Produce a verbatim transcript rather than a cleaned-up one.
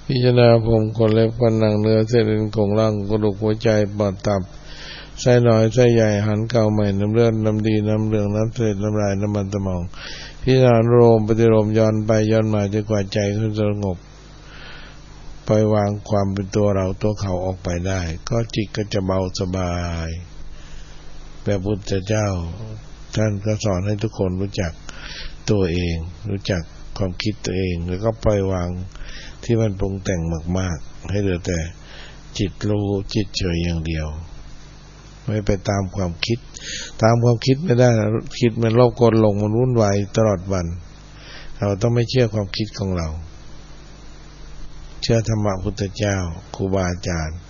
พิจารณาผมขนเล็บฟันหนังเนื้อเส้นเอ็นโครงร่างกระดูกหัวใจปอดตับไส้น้อยไส้ใหญ่หันเก่าใหม่น้ำเลือดน้ำดีน้ำเหลืองน้ำเสลดน้ำลายน้ำมันสมองพิจารณาโรมปฏิโลมย้อนไปย้อนมาจนกว่าใจเขาสงบปล่อยวางความเป็นตัวเราตัวเขาออกไปได้ก็จิตก็จะเบาสบายแบบพุทธเจ้าท่านก็สอนให้ทุกคนรู้จักตัวเองรู้จักความคิดตัวเองแล้วก็ปล่อยวางที่มันปรุงแต่งมากๆให้เหลือแต่จิตรู้จิตเฉยอย่างเดียวไม่ไปตามความคิดตามความคิดไม่ได้คิดมันรบกวนหลงมันวุ่นวายตลอดวันเราต้องไม่เชื่อความคิดของเราเชื่อธรรมะพุทธเจ้าครูบาอาจารย์